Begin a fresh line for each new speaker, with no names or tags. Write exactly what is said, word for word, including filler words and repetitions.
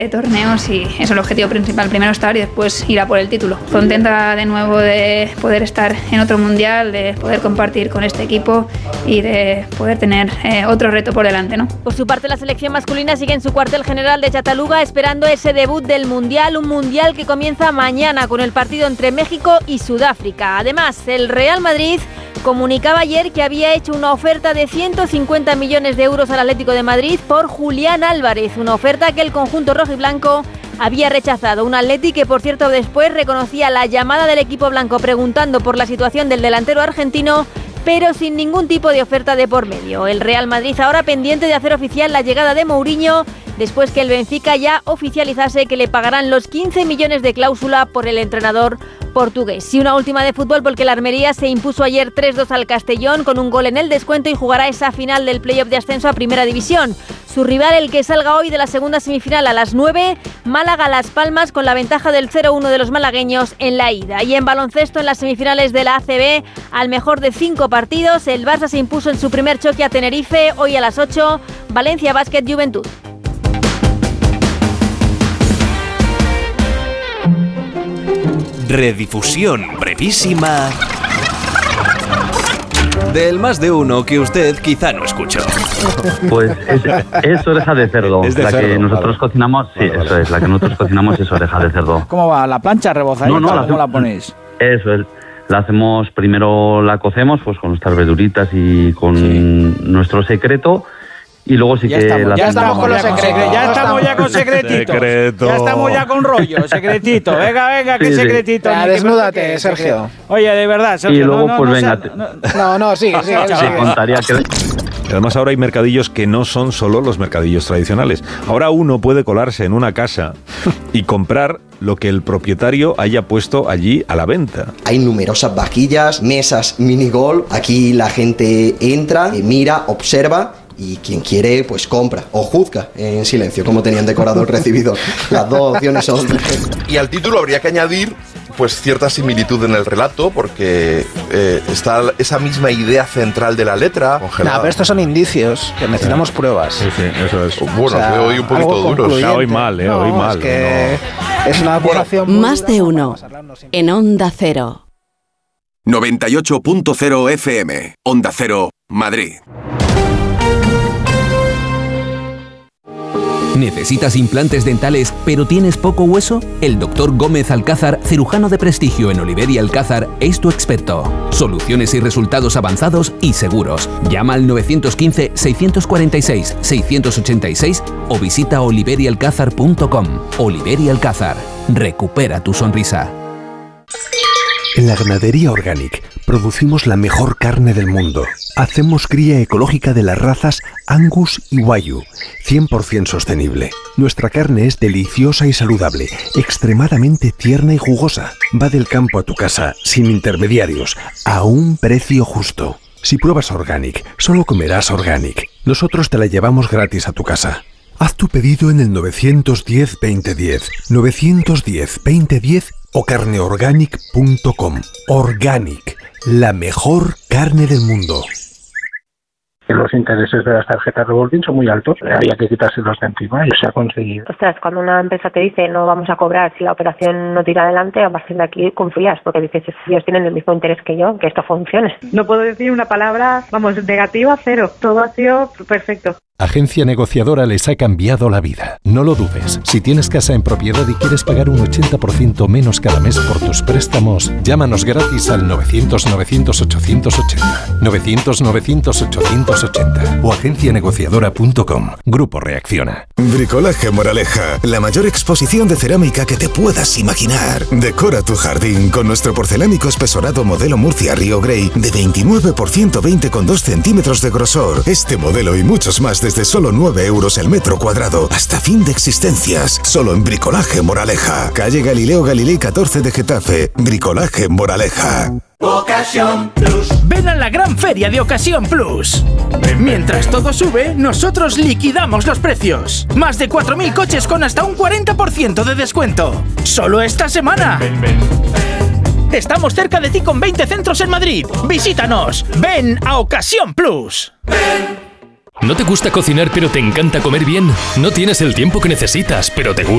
torneos y eso es el objetivo principal, primero estar y después ir a por el título. Contenta de nuevo de poder estar en otro mundial, de poder compartir con este equipo y de poder tener eh, otro reto por delante, ¿no?
Por su parte, la selección masculina sigue en su cuartel general de Chataluga esperando ese debut del mundial, un mundial que comienza mañana con el partido entre México y Sudáfrica. Además, el Real Madrid comunicaba ayer que había hecho una oferta de ciento cincuenta millones de euros al Atlético de Madrid por Julián Álvarez, una oferta que el conjunto rojiblanco había rechazado. Un Atleti que, por cierto, después reconocía la llamada del equipo blanco preguntando por la situación del delantero argentino, pero sin ningún tipo de oferta de por medio. El Real Madrid ahora pendiente de hacer oficial la llegada de Mourinho, después que el Benfica ya oficializase que le pagarán los quince millones de cláusula por el entrenador portugués. Y una última de fútbol, porque la Almería se impuso ayer tres dos al Castellón con un gol en el descuento y jugará esa final del playoff de ascenso a Primera División. Su rival, el que salga hoy de la segunda semifinal a las nueve, Málaga-Las Palmas, con la ventaja del cero uno de los malagueños en la ida. Y en baloncesto, en las semifinales de la A C B, al mejor de cinco partidos, el Barça se impuso en su primer choque a Tenerife, hoy a las ocho, Valencia Basket Juventud.
Redifusión brevísima del más de uno que usted quizá no escuchó.
Pues es, es oreja de cerdo.
Es de
la
cerdo,
que nosotros
vale.
cocinamos, sí,
Vale,
eso
vale.
es, la que nosotros cocinamos es oreja de cerdo.
¿Cómo va? ¿La plancha rebozadita?
No, no, la
¿Cómo la
hacemos-
ponéis?
Eso es. La hacemos, primero la cocemos pues con nuestras verduritas y con
Sí.
nuestro secreto. Y luego sí
Ya
que
estamos,
la
ya
hacemos-
estamos con los secretos, ya estamos ya con secretitos.
Secreto.
Ya estamos ya con rollo, secretito. Venga, venga, qué
Sí, sí.
secretito.
Ya,
ni que
desnúdate,
no sé qué,
Sergio.
Oye, de verdad, Sergio.
Y luego,
no, no,
pues
no
venga,
sea-
te-
no-
No, no, sigue, sigue.
Sí,
Sí,
sigue.
contaría que...
Además, ahora hay mercadillos que no son solo los mercadillos tradicionales. Ahora uno puede colarse en una casa y comprar lo que el propietario haya puesto allí a la venta.
Hay numerosas vajillas, mesas minigolf. Aquí la gente entra, eh, mira, observa y quien quiere, pues compra o juzga en silencio, como tenían decorado el recibidor. Las dos opciones son...
Y al título habría que añadir pues cierta similitud en el relato, porque eh, está esa misma idea central de la letra
No,
congelada.
pero estos son indicios, que necesitamos pruebas.
Sí, sí, eso es.
Bueno,
O sea,
veo hoy un poquito
algo
duros.
concluyente.
Ya, hoy mal, eh,
No,
hoy mal,
Es que es una
Bueno,
acusación muy
Más
dura
de
como
uno.
para pasarla siempre.
En Onda Cero.
noventa y ocho punto cero F M, Onda Cero, Madrid.
¿Necesitas implantes dentales pero tienes poco hueso? El doctor Gómez Alcázar, cirujano de prestigio en Oliver y Alcázar, es tu experto. Soluciones y resultados avanzados y seguros. Llama al nueve uno cinco, seis cuatro seis, seis ocho seis o visita oliver y alcázar punto com. Oliver y Alcázar. Recupera tu sonrisa.
En la ganadería Organic producimos la mejor carne del mundo. Hacemos cría ecológica de las razas Angus y Wagyu, cien por ciento sostenible. Nuestra carne es deliciosa y saludable, extremadamente tierna y jugosa. Va del campo a tu casa, sin intermediarios, a un precio justo. Si pruebas Organic, solo comerás Organic. Nosotros te la llevamos gratis a tu casa. Haz tu pedido en el nueve uno cero, veinte diez, nueve uno cero, veinte diez o carneorganic punto com. Organic, la mejor carne del mundo.
Los intereses de las tarjetas revolving son muy altos, había que quitárselos de encima y se ha conseguido.
Ostras, cuando una empresa te dice no vamos a cobrar si la operación no tira adelante, a partir de aquí confías, porque dices, ellos tienen el mismo interés que yo, que esto funcione.
No puedo decir una palabra, vamos, negativa, cero. Todo ha sido perfecto.
Agencia Negociadora les ha cambiado la vida. No lo dudes. Si tienes casa en propiedad y quieres pagar un ochenta por ciento menos cada mes por tus préstamos, llámanos gratis al novecientos, novecientos, ochocientos ochenta. novecientos, novecientos, ochocientos ochenta o agencia negociadora punto com. Grupo Reacciona.
Bricolaje Moraleja, la mayor exposición de cerámica que te puedas imaginar. Decora tu jardín con nuestro porcelánico espesorado modelo Murcia Río Grey de veintinueve por ciento veinte con dos centímetros de grosor. Este modelo y muchos más desde solo nueve euros el metro cuadrado. Hasta fin de existencias. Solo en Bricolaje Moraleja. Calle Galileo Galilei catorce de Getafe. Bricolaje Moraleja.
Ocasión Plus. Ven a la gran feria de Ocasión Plus. Mientras todo sube, nosotros liquidamos los precios. Más de cuatro mil coches con hasta un cuarenta por ciento de descuento. Solo esta semana. Ven, ven, ven. Estamos cerca de ti con veinte centros en Madrid. Visítanos. Ven a Ocasión Plus. Ven.
¿No te gusta cocinar pero te encanta comer bien? ¿No tienes el tiempo que necesitas pero te gusta